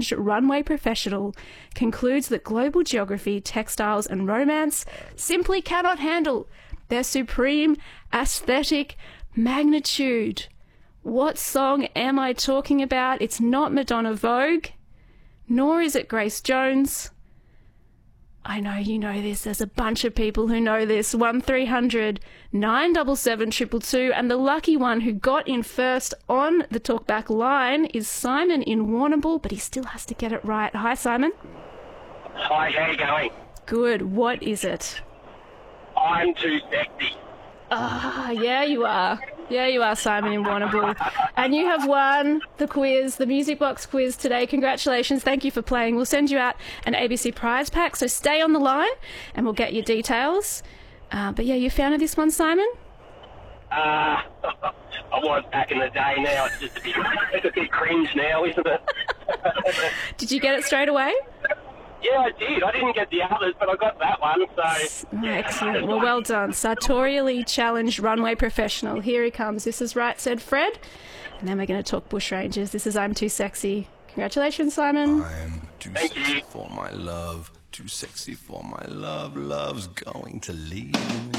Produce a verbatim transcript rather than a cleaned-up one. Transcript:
challenged runway professional concludes that global geography, textiles and romance simply cannot handle their supreme aesthetic magnitude. What song am I talking about? It's not Madonna Vogue, nor is it Grace Jones. I know you know this. There's a bunch of people who know this. one three hundred nine seven seven two two two. And the lucky one who got in first on the talkback line is Simon in Warrnambool, but he still has to get it right. Hi, Simon. Hi, how you going? Good. What is it? I'm too sexy. Ah, yeah, you are. Yeah, you are, Simon in Warrnambool. And you have won the quiz, the Music Box quiz today. Congratulations. Thank you for playing. We'll send you out an A B C prize pack, so stay on the line and we'll get your details. Uh, but yeah, you found this one, Simon? Uh, I was back in the day. Now it's just a bit, it's a bit cringe now, isn't it? Did you get it straight away? Yeah, I did. I didn't get the others, but I got that one, so... Oh, excellent. Well, well done. Sartorially challenged runway professional. Here he comes. This is Right Said Fred. And then we're going to talk bushrangers. This is I'm Too Sexy. Congratulations, Simon. I'm too Thank sexy you. for my love. Too sexy for my love. Love's going to leave me.